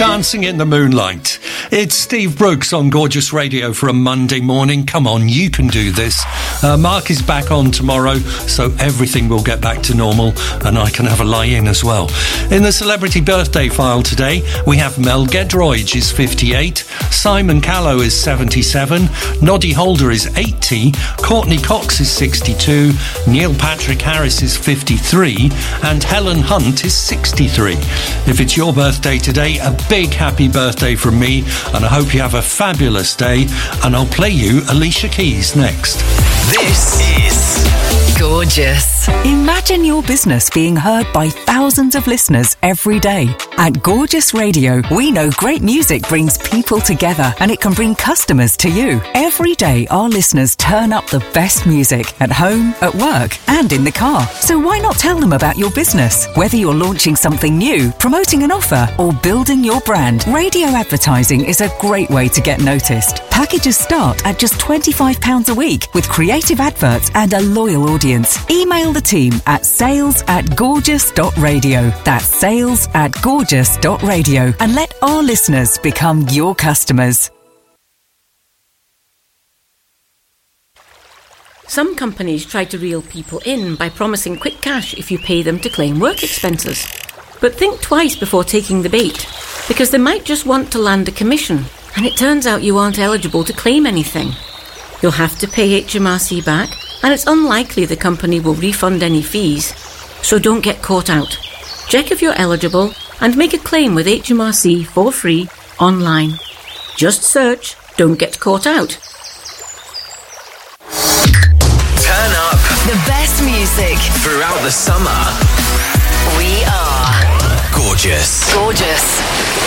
Dancing in the Moonlight. It's Steve Brooks on Gorgeous Radio for a Monday morning. Come on, you can do this. Mark is back on tomorrow, so everything will get back to normal and I can have a lie-in as well. In the celebrity birthday file today, we have Mel Gedroych is 58, Simon Callow is 77, Noddy Holder is 80, Courtney Cox is 62, Neil Patrick Harris is 53, and Helen Hunt is 63. If it's your birthday today, a big happy birthday from me, and I hope you have a fabulous day, and I'll play you Alicia Keys next. This is Gorgeous. Imagine your business being heard by thousands of listeners every day. At Gorgeous Radio, we know great music brings people together and it can bring customers to you. Every day, our listeners turn up the best music at home, at work, and in the car. So why not tell them about your business? Whether you're launching something new, promoting an offer, or building your brand, radio advertising is a great way to get noticed. Packages start at just £25 a week with creative adverts and a loyal audience. Email the team at sales@gorgeous.radio. That's sales@gorgeous.radio, and let our listeners become your customers. Some companies try to reel people in by promising quick cash if you pay them to claim work expenses. But think twice before taking the bait, because they might just want to land a commission, and it turns out you aren't eligible to claim anything. You'll have to pay HMRC back, and it's unlikely the company will refund any fees. So don't get caught out. Check if you're eligible and make a claim with HMRC for free online. Just search "Don't Get Caught Out." Turn up The best music. throughout the summer. We are Gorgeous. Gorgeous.